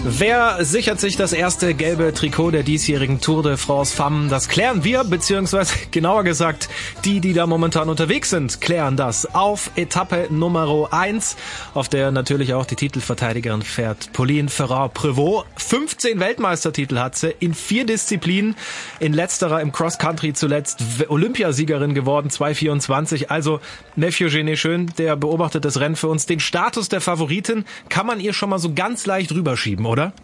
Wer sichert sich das erste gelbe Trikot der diesjährigen Tour de France Femmes? Das klären wir, beziehungsweise genauer gesagt, die da momentan unterwegs sind, klären das auf Etappe Nummer 1, auf der natürlich auch die Titelverteidigerin fährt, Pauline Ferrand-Prévot. 15 Weltmeistertitel hat sie in 4 Disziplinen, in letzterer im Cross-Country zuletzt Olympiasiegerin geworden, 2024. Also Mathieu Genet-Schön, der beobachtet das Rennen für uns. Den Status der Favoritin kann man ihr schon mal so ganz leicht rüberschieben, oder?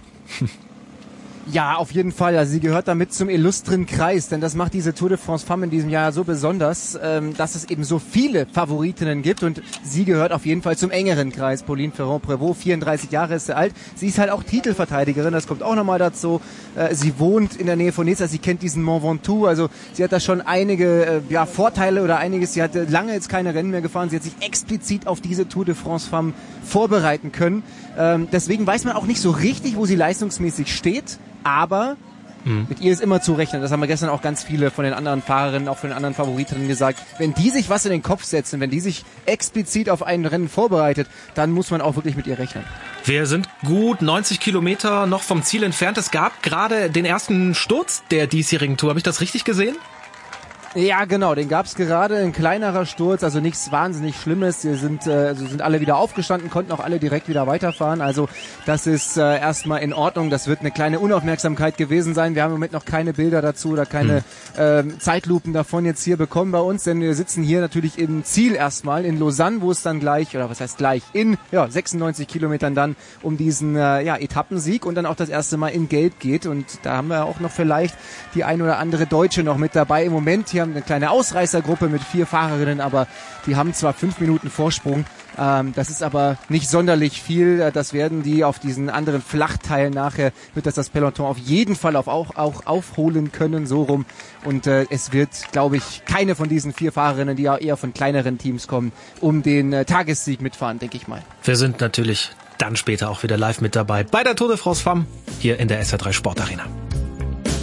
Ja, auf jeden Fall. Also sie gehört damit zum illustren Kreis, denn das macht diese Tour de France Femmes in diesem Jahr so besonders, dass es eben so viele Favoritinnen gibt und sie gehört auf jeden Fall zum engeren Kreis. Pauline Ferrand-Prévot, 34 Jahre ist sie alt. Sie ist halt auch Titelverteidigerin, das kommt auch nochmal dazu. Sie wohnt in der Nähe von Nizza, sie kennt diesen Mont Ventoux, also sie hat da schon einige Vorteile oder einiges. Sie hat lange jetzt keine Rennen mehr gefahren, sie hat sich explizit auf diese Tour de France Femmes vorbereiten können. Deswegen weiß man auch nicht so richtig, wo sie leistungsmäßig steht. Aber mit ihr ist immer zu rechnen. Das haben wir gestern auch ganz viele von den anderen Fahrerinnen, auch von den anderen Favoritinnen gesagt. Wenn die sich was in den Kopf setzen, wenn die sich explizit auf ein Rennen vorbereitet, dann muss man auch wirklich mit ihr rechnen. Wir sind gut 90 Kilometer noch vom Ziel entfernt. Es gab gerade den ersten Sturz der diesjährigen Tour. Habe ich das richtig gesehen? Ja, genau, den gab's gerade, ein kleinerer Sturz, also nichts wahnsinnig Schlimmes. Sie sind alle wieder aufgestanden, konnten auch alle direkt wieder weiterfahren. Also das ist erstmal in Ordnung. Das wird eine kleine Unaufmerksamkeit gewesen sein. Wir haben im Moment noch keine Bilder dazu oder keine Zeitlupen davon jetzt hier bekommen bei uns, denn wir sitzen hier natürlich im Ziel erstmal in Lausanne, wo es dann gleich, oder was heißt gleich, in 96 Kilometern dann um diesen Etappensieg und dann auch das erste Mal in Gelb geht. Und da haben wir auch noch vielleicht die ein oder andere Deutsche noch mit dabei. Im Moment hier haben eine kleine Ausreißergruppe mit 4 Fahrerinnen, aber die haben zwar 5 Minuten Vorsprung, das ist aber nicht sonderlich viel. Das werden die auf diesen anderen Flachteilen nachher, wird das Peloton auf jeden Fall auch aufholen können, so rum. Und es wird, glaube ich, keine von diesen 4 Fahrerinnen, die ja eher von kleineren Teams kommen, um den Tagessieg mitfahren, denke ich mal. Wir sind natürlich dann später auch wieder live mit dabei bei der Tour de France Femmes hier in der SR3 Sportarena.